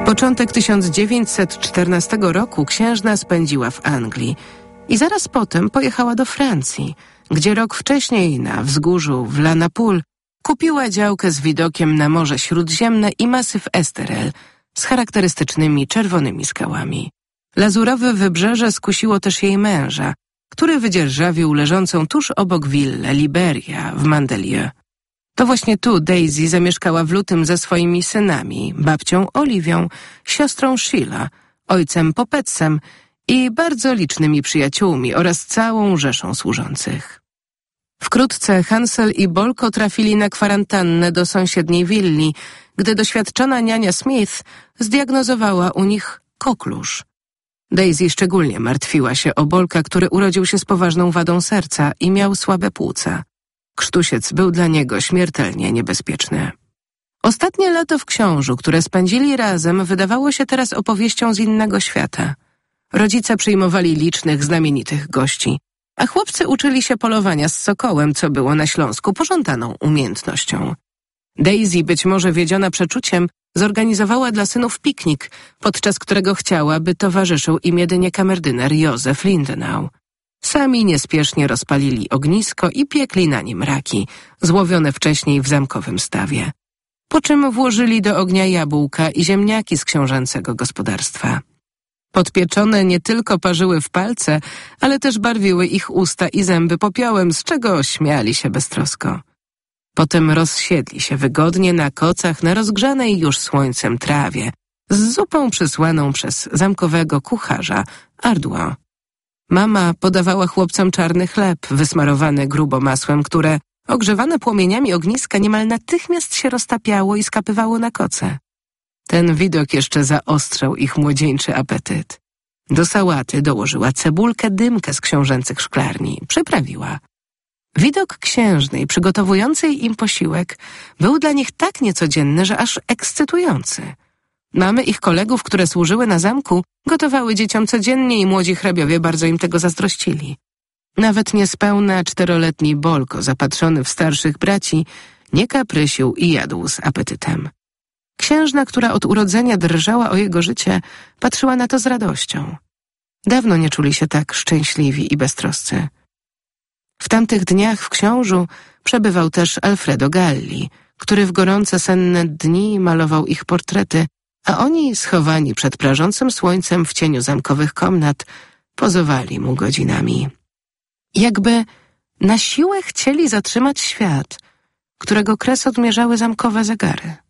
Początek 1914 roku księżna spędziła w Anglii i zaraz potem pojechała do Francji, gdzie rok wcześniej na wzgórzu w La Napoule kupiła działkę z widokiem na Morze Śródziemne i masyw Esterel z charakterystycznymi czerwonymi skałami. Lazurowe wybrzeże skusiło też jej męża, który wydzierżawił leżącą tuż obok willę Liberia w Mandelieu. To właśnie tu Daisy zamieszkała w lutym ze swoimi synami, babcią Oliwią, siostrą Sheila, ojcem Popetsem i bardzo licznymi przyjaciółmi oraz całą rzeszą służących. Wkrótce Hansel i Bolko trafili na kwarantannę do sąsiedniej willi, gdy doświadczona niania Smith zdiagnozowała u nich koklusz. Daisy szczególnie martwiła się o Bolka, który urodził się z poważną wadą serca i miał słabe płuca. Krztusiec był dla niego śmiertelnie niebezpieczny. Ostatnie lato w Książu, które spędzili razem, wydawało się teraz opowieścią z innego świata. Rodzice przyjmowali licznych, znamienitych gości, a chłopcy uczyli się polowania z sokołem, co było na Śląsku pożądaną umiejętnością. Daisy, być może wiedziona przeczuciem, zorganizowała dla synów piknik, podczas którego chciała, by towarzyszył im jedynie kamerdyner Józef Lindenau. Sami niespiesznie rozpalili ognisko i piekli na nim raki, złowione wcześniej w zamkowym stawie. Po czym włożyli do ognia jabłka i ziemniaki z książęcego gospodarstwa. Podpieczone nie tylko parzyły w palce, ale też barwiły ich usta i zęby popiołem, z czego śmiali się beztrosko. Potem rozsiedli się wygodnie na kocach na rozgrzanej już słońcem trawie, z zupą przysłaną przez zamkowego kucharza Ardoin. Mama podawała chłopcom czarny chleb, wysmarowany grubo masłem, które, ogrzewane płomieniami ogniska, niemal natychmiast się roztapiało i skapywało na koce. Ten widok jeszcze zaostrzał ich młodzieńczy apetyt. Do sałaty dołożyła cebulkę, dymkę z książęcych szklarni, przyprawiła. Widok księżnej, przygotowującej im posiłek, był dla nich tak niecodzienny, że aż ekscytujący. Mamy ich kolegów, które służyły na zamku, gotowały dzieciom codziennie i młodzi hrabiowie bardzo im tego zazdrościli. Nawet niespełna 4-letni Bolko, zapatrzony w starszych braci, nie kaprysił i jadł z apetytem. Księżna, która od urodzenia drżała o jego życie, patrzyła na to z radością. Dawno nie czuli się tak szczęśliwi i beztroscy. W tamtych dniach w Książu przebywał też Alfredo Galli, który w gorące senne dni malował ich portrety, a oni, schowani przed prażącym słońcem w cieniu zamkowych komnat, pozowali mu godzinami. Jakby na siłę chcieli zatrzymać świat, którego kres odmierzały zamkowe zegary.